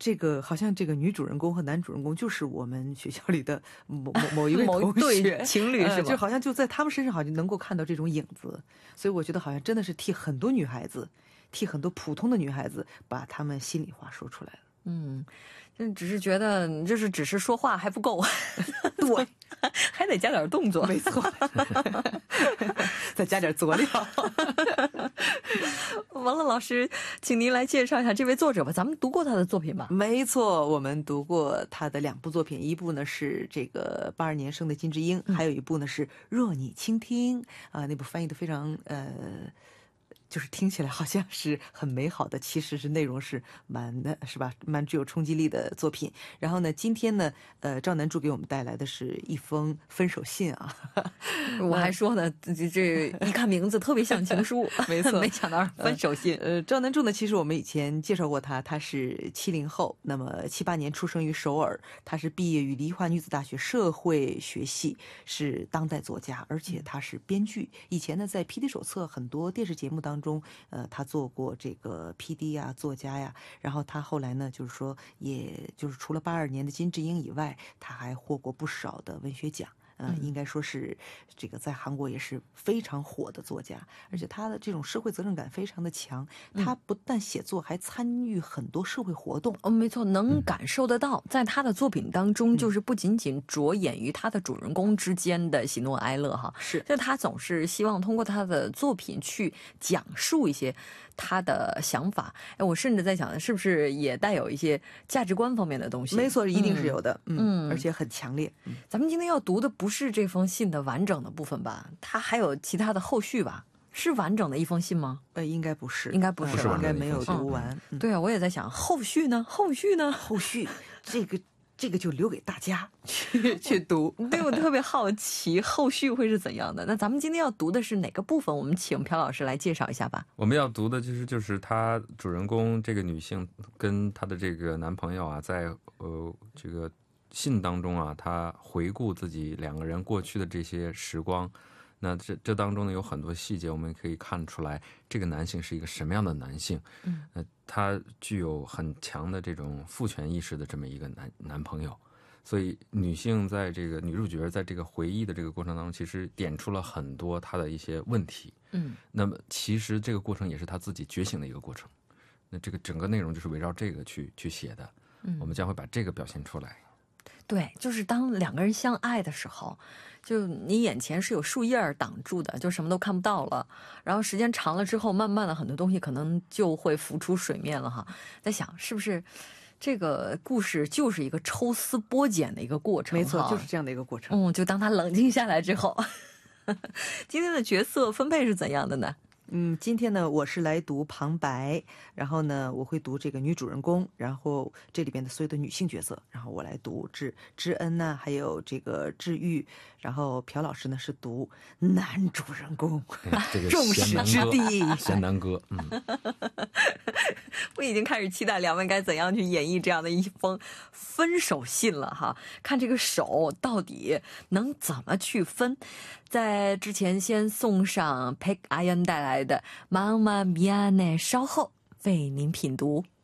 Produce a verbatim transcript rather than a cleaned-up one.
这个好像这个女主人公和男主人公就是我们学校里的某某某一位某同学对情侣是吧、 呃、就好像就在他们身上好像能够看到这种影子，所以我觉得好像真的是替很多女孩子，替很多普通的女孩子把她们心里话说出来了。 嗯，只是觉得就是只是说话还不够，对，还得加点动作。 没错，再加点佐料。 王乐老师，请您来介绍一下这位作者吧。咱们读过他的作品吧？ 没错，我们读过他的两部作品，一部呢是这个八二年生的金智英、嗯、还有一部呢是若你倾听啊、呃，那部翻译的非常呃。就是听起来好像是很美好的，其实是内容是蛮的，是吧？蛮具有冲击力的作品。然后呢，今天呢，呃，赵南柱给我们带来的是一封分手信啊。 我还说呢，这这一看名字特别像情书， 没错， 没想到分手信。 呃，呃赵南柱呢，其实我们以前介绍过他，他是七零后，那么七八年出生于首尔，他是毕业于梨花女子大学社会学系，是当代作家，而且他是编剧。以前呢，在 P D 手册很多电视节目当中。中，呃，他做过这个 P D 呀、作家呀，然后他后来呢，就是说，也就是除了八二年的金智英以外，他还获过不少的文学奖。呃，应该说是这个在韩国也是非常火的作家，而且他的这种社会责任感非常的强。他不但写作，还参与很多社会活动。 哦，没错，能感受得到，在他的作品当中，就是不仅仅着眼于他的主人公之间的喜怒哀乐哈， 是， 就他总是希望通过他的作品去讲述一些他的想法。哎，我甚至在想，是不是也带有一些价值观方面的东西？ 没错，一定是有的，嗯，嗯而且很强烈。 嗯、咱们今天要读的不是这封信的完整的部分吧？它还有其他的后续吧？是完整的一封信吗？ 呃，应该不是， 应该不是， 应该没有读完。 嗯嗯、对啊，我也在想后续呢？后续呢？ 后续这个这个就留给大家去去读。 对，我特别好奇后续会是怎样的。那咱们今天要读的是哪个部分？我们请朴老师来介绍一下吧。 我们要读的就是就是她主人公这个女性跟她的这个男朋友啊，在呃这个信当中啊，她回顾自己两个人过去的这些时光。那这这当中呢有很多细节，我们可以看出来这个男性是一个什么样的男性。嗯，呃，他具有很强的这种父权意识的这么一个男男朋友，所以女性在这个女主角在这个回忆的这个过程当中，其实点出了很多她的一些问题。嗯，那么其实这个过程也是她自己觉醒的一个过程。那这个整个内容就是围绕这个去去写的。嗯，我们将会把这个表现出来。 对，就是当两个人相爱的时候，就你眼前是有树叶挡住的，就什么都看不到了。然后时间长了之后，慢慢的很多东西可能就会浮出水面了哈。在想是不是这个故事就是一个抽丝剥茧的一个过程？ 没错，就是这样的一个过程。 嗯，就当他冷静下来之后，今天的角色分配是怎样的呢？ 嗯，今天呢，我是来读旁白，然后呢，我会读这个女主人公，然后这里边的所有的女性角色，然后我来读知知恩呢，还有这个治愈，然后朴老师呢是读男主人公， 这个众矢之的贤男哥。嗯， 我已经开始期待两位该怎样去演绎这样的一封分手信了哈，看这个手到底能怎么去分。在之前先送上 Peg Ian 带来的《妈妈咪呀呢》，稍后为您品读。